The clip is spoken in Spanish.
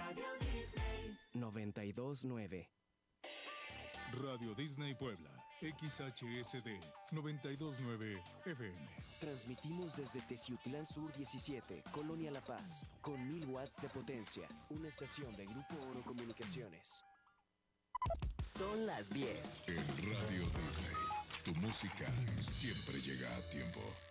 Radio Disney 92.9. Radio Disney Puebla, XHSD 92.9 FM. Transmitimos desde Teciutlán Sur 17, Colonia La Paz, con 1000 watts de potencia, una estación de Grupo Oro Comunicaciones. Son las 10. En Radio Disney, tu música siempre llega a tiempo.